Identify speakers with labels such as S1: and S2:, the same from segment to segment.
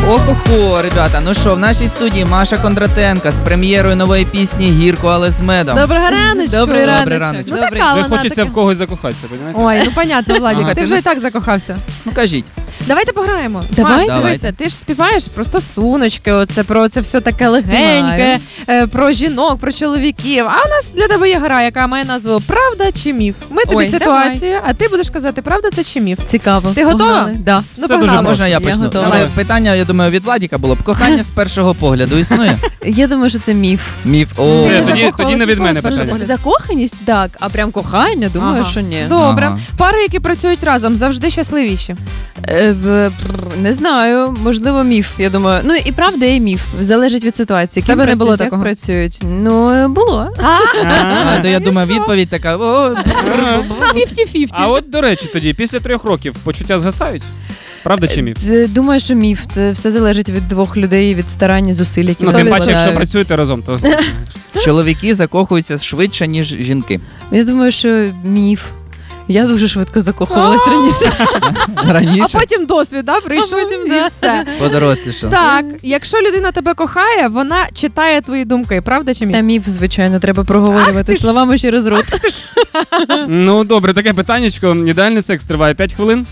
S1: Охо-хо, ребята, ну що, в нашій студії Маша Кондратенко з прем'єрою нової пісні «Гірко, але з медом».
S2: Доброго раночку.
S1: Добрий раночок.
S2: Ну така
S3: Вже
S2: вона.
S3: хочеться в когось закохатися, розумієте?
S2: Ой, ну понятно, Владик,
S1: Ага,
S2: ти
S1: ти
S2: вже
S1: ж-
S2: і так закохався.
S1: Ну кажіть.
S2: Давайте пограємо.
S4: Давай.
S2: Маш,
S1: Давайте.
S2: дивися, ти ж співаєш про стосуночки, оце про це все таке легеньке, про жінок, про чоловіків. А у нас для тебе є гра, яка має назву «Правда чи міф?». Ми тобі
S4: Ой,
S2: ситуацію, а ти будеш казати, правда це чи міф.
S4: Цікаво.
S2: Ти готова?
S4: Погнали. Да.
S2: Ну,
S3: Все дуже
S2: погнали.
S3: просто.
S1: Можна я
S4: Я
S1: почну?
S4: готова.
S1: Це питання, я думаю, від Владіка було б. Кохання з першого погляду існує?
S4: Я думаю, що це міф.
S1: Міф. О,
S2: Всі
S3: Все,
S2: закохались
S3: тоді не від мене
S2: ніколи з
S3: питання.
S2: першого
S4: Закоханість, так, а прям кохання, думаю,
S2: Ага.
S4: що ні.
S2: Добре.
S1: Ага.
S2: Пари, які працюють разом, завжди щасливіші.
S4: Не знаю, можливо, міф. Я думаю, ну і правда, і міф. Залежить від ситуації.
S2: В тебе
S4: Ким
S2: не було
S4: працюють, як
S2: такого?
S4: працюють. Ну, було.
S1: А, то я думаю, відповідь така. О,
S2: 50-50.
S3: А от, до речі, тоді, після 3 років почуття згасають? Правда чи міф?
S4: Думаю, що міф. Це все залежить від двох людей, від старань, зусиль, які
S3: Ну, тим паче,
S4: вкладають.
S3: якщо працюєте разом, то
S1: чоловіки закохуються швидше, ніж жінки.
S4: Я думаю, що міф. Я дуже швидко закохувалась раніше.
S2: А
S1: Раніше
S2: потім досвід, да, прийшов
S4: потім,
S2: і
S4: да.
S2: все.
S1: подоросліше.
S2: Так, якщо людина тебе кохає, вона читає твої думки, правда чи
S4: Та
S2: міф?
S4: міф, звичайно, треба проговорювати словами через рот.
S3: ну добре, таке питаннячко. Ідеальний секс триває 5 хвилин.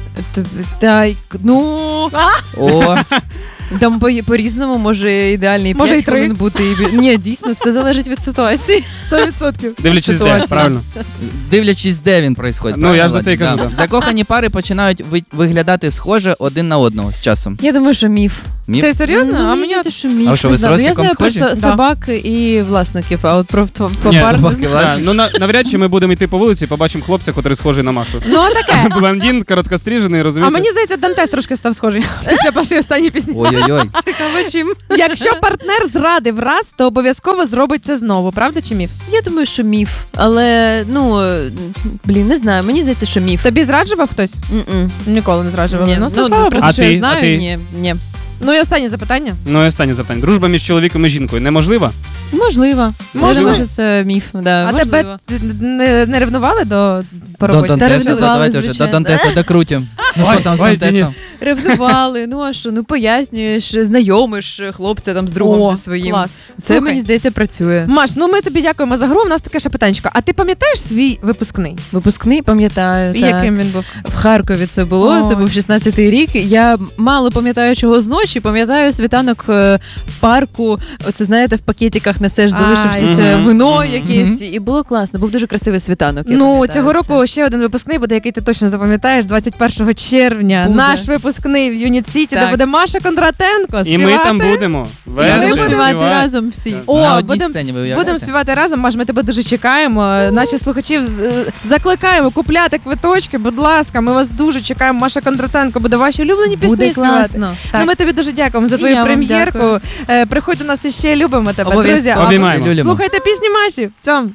S4: Ну,
S1: О,
S4: там по-різному може ідеальний
S2: Може,
S4: 5
S2: і 3.
S4: хвилин бути. Ні, дійсно, все залежить від ситуації.
S2: 100%.
S3: Дивлячись де,
S1: Ситуація.
S3: правильно?
S1: дивлячись, де він происходить.
S3: Ну, я ж
S1: правильно,
S3: за це й
S1: Владик?
S3: кажу,
S1: Да.
S3: да.
S1: Закохані пари починають виглядати схоже один на одного з часом.
S4: Я думаю, що міф.
S1: Міф?
S2: Ти серйозно?
S4: Ну,
S2: а
S4: мені
S2: мені
S4: здається, що міф.
S1: А що, ви
S4: Не
S1: з
S4: знаю, я
S1: Ростиком
S4: знаю
S1: схожі?
S4: просто
S2: Да.
S4: собак і власників, а от про
S3: Ні,
S4: пар не
S1: собаки,
S4: знаю.
S1: власне.
S3: Так, ну навряд чи ми будемо йти по вулиці і побачимо хлопця, який схожий на Машу.
S2: Ну, а таке.
S3: Блондин, короткострижений,
S2: А
S3: розумієте?
S2: мені здається, Дантес трошки став схожий після першої останньої пісні.
S1: Ой-ой-ой.
S4: Цікаво чим.
S2: Якщо партнер зрадив раз, то обов'язково зробить це знову, правда чи міф?
S4: Я думаю, що міф. Але, не знаю, мені здається, що міф.
S2: Тобі зраджував хтось?
S4: М-м.
S2: Ніколи не зраджував.
S4: Ні.
S2: Ну, все,
S4: Ну,
S2: слава Богу.
S4: просто
S3: А
S4: що
S3: ти?
S4: я
S3: А
S4: знаю,
S3: ти?
S4: ні.
S2: Ну і останнє запитання.
S3: Ну і останнє запитання. Дружба між чоловіком і жінкою неможлива?
S4: Можливо. Я
S2: Можливо.
S4: думаю, що це міф. Да,
S2: А
S4: можливо.
S2: тебе не ревнували до по
S1: До
S2: роботі?
S1: Дантеса,
S4: ревнували,
S1: давайте вже до
S4: звичайно.
S1: Дантеса докрутимо. Ну що там з
S3: Ой,
S1: Дантесом?
S3: Денис.
S4: Ревнували, ну а що, пояснюєш, знайомиш хлопця там з другом
S2: О,
S4: зі своїм.
S2: клас.
S4: Це,
S2: Слухай.
S4: мені здається, працює.
S2: Маш, ну ми тобі дякуємо за гру. У нас таке ще питанечко. А ти пам'ятаєш свій випускний?
S4: Випускний, пам'ятаю.
S2: І
S4: так.
S2: яким він був?
S4: В Харкові це було, це
S2: Ой.
S4: був 16-й рік. Я мало пам'ятаю чого з ночі, пам'ятаю світанок в парку, оце знаєте, в пакетиках несеш залишившеся
S3: Мгм.
S4: вино
S3: Мгм.
S4: якесь, і було класно, був дуже красивий світанок. я
S2: Ну,
S4: пам'ятаю
S2: цього
S4: це.
S2: року ще один випускний буде, який ти точно запам'ятаєш, 21 червня.
S4: Буде.
S2: Наш випускний в Юніт Сіті, де
S4: Так.
S2: буде Маша Кондратенко
S3: І
S2: співати.
S3: ми там будемо.
S4: І
S2: Весело
S4: будемо
S3: Весело
S4: співати
S3: співати.
S4: разом всі.
S3: Так.
S2: О,
S1: На одній
S2: будем-
S1: сцені ви
S2: Будемо
S1: уявляєте?
S2: співати разом, Маш, ми тебе дуже чекаємо. Наші слухачів закликаємо купляти квиточки, будь ласка, ми вас дуже чекаємо. Маша Кондратенко буде ваші улюблені пісні
S4: Буде
S2: співати.
S4: класно.
S2: Ну, ми тобі дуже дякуємо за
S4: І
S2: твою
S4: я вам
S2: прем'єрку.
S4: дякую.
S2: Приходь до нас іще, любимо тебе.
S4: Обов'язково.
S2: Друзі, а
S3: Обіймаємо.
S2: ви
S1: Любимо.
S2: слухайте пісні Маші. Цьом.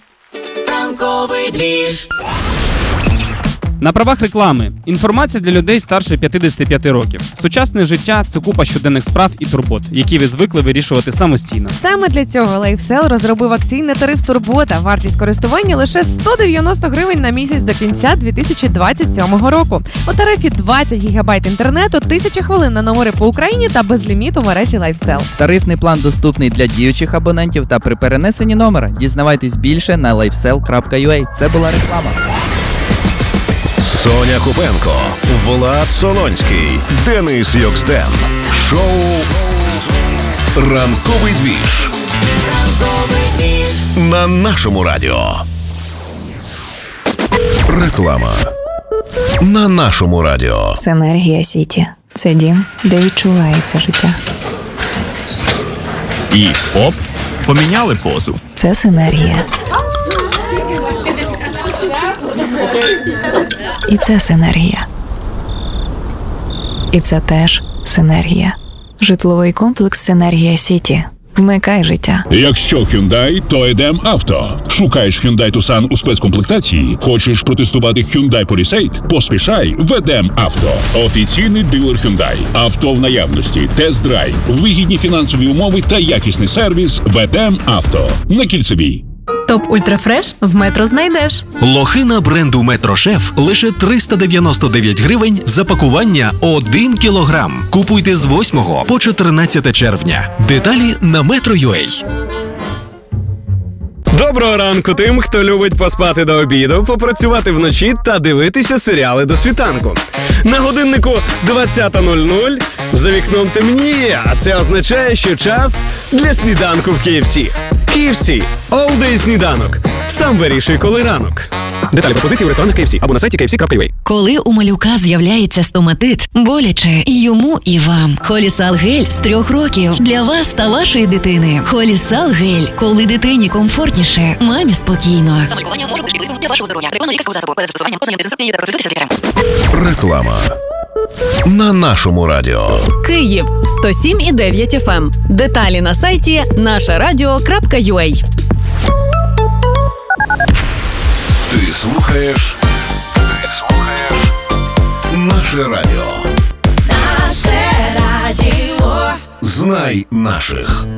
S3: На правах реклами. Інформація для людей старше 55 років. Сучасне життя – це купа щоденних справ і турбот, які ви звикли вирішувати самостійно.
S2: Саме для цього LifeSell розробив акційний тариф «Турбота». Вартість користування лише 190 гривень на місяць до кінця 2027 року. У тарифі 20 гігабайт інтернету, 1000 хвилин на номери по Україні та без ліміту мережі LifeSell.
S1: Тарифний план доступний для діючих абонентів та при перенесенні номера. Дізнавайтесь більше на lifesell.ua. Це була реклама.
S5: Соня Купенко, Влад Солонський, Денис Йоксден. Шоу «Ранковий двіж» на нашому радіо. Реклама на нашому радіо.
S6: Синергія Сіті. Це дім, де відчувається життя.
S7: І оп, поміняли позу.
S6: Це синергія. І це синергія. І це теж синергія. Житловий комплекс «Синергія Сіті». Вмикай життя.
S8: Якщо Hyundai, то йдем авто. Шукаєш Hyundai Tucson у спецкомплектації? Хочеш протестувати Hyundai Palisade? Поспішай, ведем авто. Офіційний дилер Hyundai. Авто в наявності, тест-драйв, вигідні фінансові умови та якісний сервіс. Ведем авто. На Кільцевій.
S9: Топ Ультрафреш в Метро знайдеш.
S10: Лохина бренду Метрошеф лише 399 гривень за пакування 1 кілограм. Купуйте з 8 по 14 червня. Деталі на Metro.ua.
S11: Доброго ранку тим, хто любить поспати до обіду, попрацювати вночі та дивитися серіали до світанку. На годиннику 20:00, за вікном темніє, а це означає, що час для сніданку в KFC. KFC – All Day сніданок. Сам вирішуй, коли ранок. Деталі пропозиції в ресторанах KFC або на сайті kfc.ua.
S12: Коли у малюка з'являється стоматит, боляче і йому, і вам. Холісал гель з 3 років для вас та вашої дитини. Холісал гель, коли дитині комфортніше, мамі спокійно.
S13: Самолікування може бути шкідливим для вашого здоров'я. Реклама лікарського засобу. Перед застосуванням ознайомтеся з інструкцією та консультуйтеся з лікарем.
S5: Реклама на нашому радіо.
S14: Київ 107,9 FM. Деталі на сайті нашарадіо.ua.
S5: Ти слухаєш наше радіо.
S13: Наше радіо.
S5: Знай наших.